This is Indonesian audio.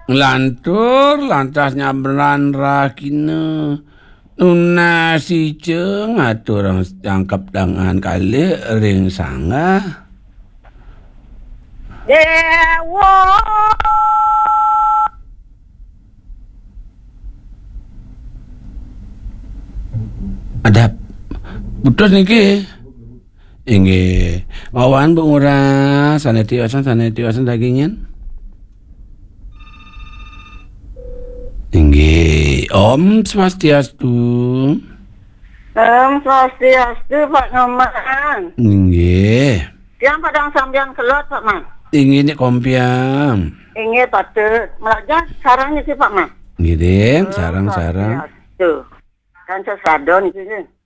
Lantur lantasnya belandra kina nuna si ceng atur tangkap tangan kali ring sangga Dewa ada putus niki inggih wawan bunguras sanetiwasan dagingin inggih Om Swastiastu. Swastiastu Pak Noman. Inggih. Yang padang sambian kelot Pak Man. Inggih kompiang. Inggih patut. Melajar sarang itu Pak Man. Nggih, sarang-sarang. Swastiastu. Kan sesadon itu.